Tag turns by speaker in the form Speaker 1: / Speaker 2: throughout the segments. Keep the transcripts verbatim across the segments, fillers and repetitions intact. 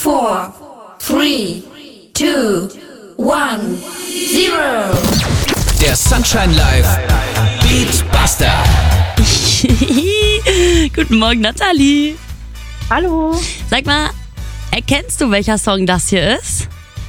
Speaker 1: four, three, two, one, zero.
Speaker 2: Der Sunshine Live Beatbuster.
Speaker 3: Guten Morgen, Nathalie.
Speaker 4: Hallo.
Speaker 3: Sag mal, erkennst du, welcher Song das hier ist?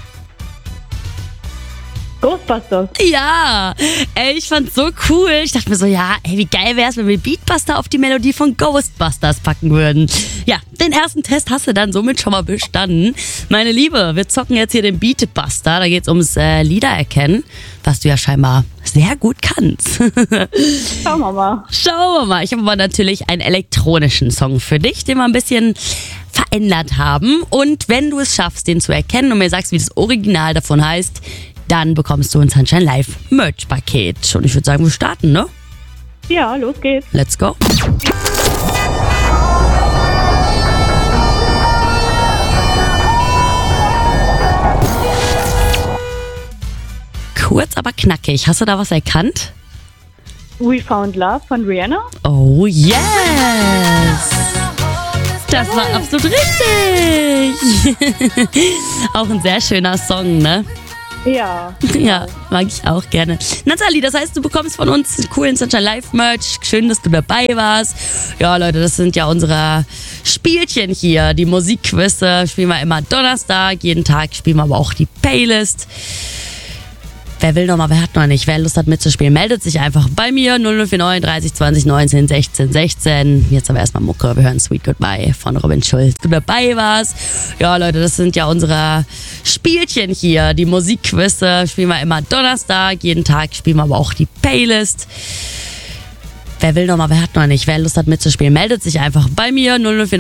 Speaker 4: Ghostbusters.
Speaker 3: Ja, ey, ich fand's so cool. Ich dachte mir so, ja, ey, wie geil wär's, wenn wir Beatbuster auf die Melodie von Ghostbusters packen würden. Ja, den ersten Test hast du dann somit schon mal bestanden. Meine Liebe, wir zocken jetzt hier den Beatbuster. Da geht's ums äh, Liedererkennen, was du ja scheinbar sehr gut kannst.
Speaker 4: Schauen wir mal.
Speaker 3: Schauen wir mal. Ich habe aber natürlich einen elektronischen Song für dich, den wir ein bisschen verändert haben. Und wenn du es schaffst, den zu erkennen und mir sagst, wie das Original davon heißt, dann bekommst du ein Sunshine Live Merch-Paket. Und ich würde sagen, wir starten, ne?
Speaker 4: Ja, los geht's.
Speaker 3: Let's go. Kurz, aber knackig. Hast du da was erkannt?
Speaker 4: We Found Love von Rihanna.
Speaker 3: Oh, yes! Das war absolut richtig! Auch ein sehr schöner Song, ne?
Speaker 4: Ja.
Speaker 3: Ja, mag ich auch gerne. Nathalie, das heißt, du bekommst von uns einen coolen Sunshine Live Merch. Schön, dass du dabei warst. Ja, Leute, das sind ja unsere Spielchen hier. Die Musikquizze spielen wir immer Donnerstag. Jeden Tag spielen wir aber auch die Playlist. Wer will noch mal, wer hat noch nicht? Wer Lust hat mitzuspielen, meldet sich einfach bei mir. null null vier neun dreißig zwanzig neunzehn sechzehn sechzehn. Jetzt aber erstmal Mucke. Wir hören Sweet Goodbye von Robin Schulz. Du dabei warst. Ja, Leute, das sind ja unsere Spielchen hier. Die Musikquizze spielen wir immer Donnerstag. Jeden Tag spielen wir aber auch die Playlist. Wer will noch mal, wer hat noch nicht? Wer Lust hat mitzuspielen, meldet sich einfach bei mir. null null vier